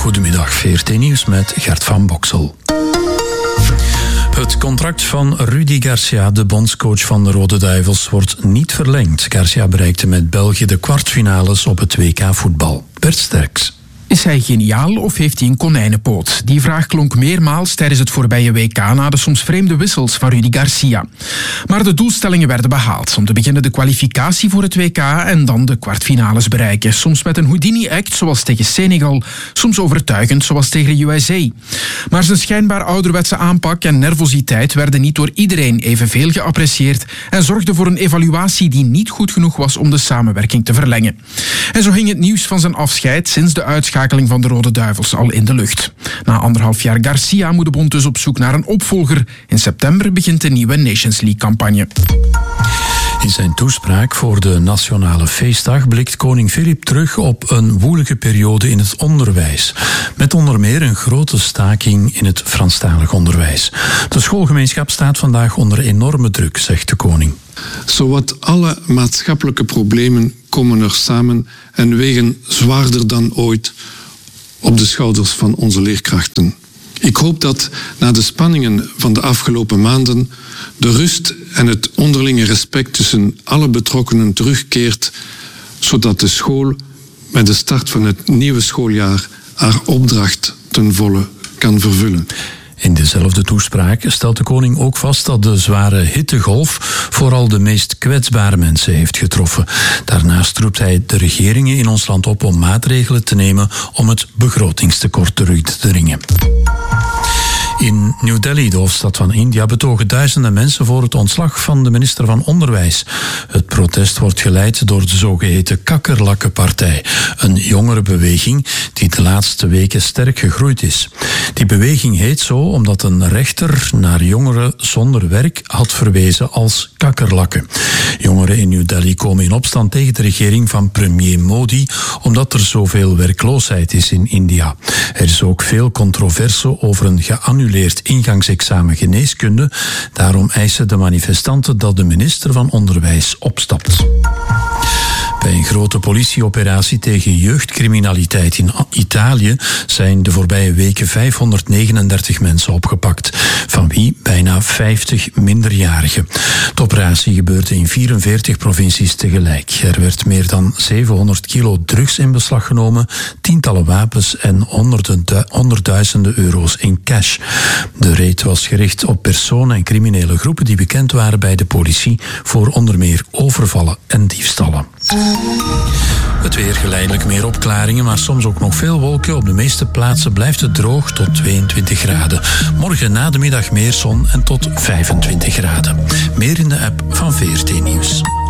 goedemiddag. VRT Nieuws met Gert van Boksel. Het contract van Rudi Garcia, de bondscoach van de Rode Duivels, wordt niet verlengd. Garcia bereikte met België de kwartfinales op het WK voetbal. Bert Sterks. Is hij geniaal of heeft hij een konijnenpoot? Die vraag klonk meermaals tijdens het voorbije WK na de soms vreemde wissels van Rudi Garcia. Maar de doelstellingen werden behaald. Om te beginnen de kwalificatie voor het WK en dan de kwartfinales bereiken. Soms met een Houdini-act zoals tegen Senegal, soms overtuigend zoals tegen de USA. Maar zijn schijnbaar ouderwetse aanpak en nervositeit werden niet door iedereen evenveel geapprecieerd en zorgden voor een evaluatie die niet goed genoeg was om de samenwerking te verlengen. En zo hing het nieuws van zijn afscheid sinds de uitschakeling van de Rode Duivels al in de lucht. Na 1,5 jaar Garcia moet de bond dus op zoek naar een opvolger. In september begint de nieuwe Nations League-campagne. In zijn toespraak voor de Nationale Feestdag blikt koning Filip terug op een woelige periode in het onderwijs. Met onder meer een grote staking in het Franstalig onderwijs. De schoolgemeenschap staat vandaag onder enorme druk, zegt de koning. Zowat alle maatschappelijke problemen komen er samen en wegen zwaarder dan ooit op de schouders van onze leerkrachten. Ik hoop dat na de spanningen van de afgelopen maanden de rust en het onderlinge respect tussen alle betrokkenen terugkeert, zodat de school met de start van het nieuwe schooljaar haar opdracht ten volle kan vervullen. In dezelfde toespraak stelt de koning ook vast dat de zware hittegolf vooral de meest kwetsbare mensen heeft getroffen. Daarnaast roept hij de regeringen in ons land op om maatregelen te nemen om het begrotingstekort terug te dringen. In New Delhi, de hoofdstad van India, betogen duizenden mensen voor het ontslag van de minister van Onderwijs. Het protest wordt geleid door de zogeheten Kakkerlakkenpartij, een jongerenbeweging die de laatste weken sterk gegroeid is. Die beweging heet zo omdat een rechter naar jongeren zonder werk had verwezen als kakkerlakken. Jongeren in New Delhi komen in opstand tegen de regering van premier Modi omdat er zoveel werkloosheid is in India. Er is ook veel controverse over een geannuleerd ingangsexamen geneeskunde. Daarom eisen de manifestanten dat de minister van Onderwijs opstapt. Bij een grote politieoperatie tegen jeugdcriminaliteit in Italië zijn de voorbije weken 539 mensen opgepakt, van wie bijna 50 minderjarigen. De operatie gebeurde in 44 provincies tegelijk. Er werd meer dan 700 kilo drugs in beslag genomen, tientallen wapens en honderdduizenden euro's in cash. De raid was gericht op personen en criminele groepen die bekend waren bij de politie voor onder meer overvallen en diefstallen. Het weer, geleidelijk meer opklaringen, maar soms ook nog veel wolken. Op de meeste plaatsen blijft het droog tot 22 graden. Morgen na de middag meer zon en tot 25 graden. Meer in de app van VRT Nieuws.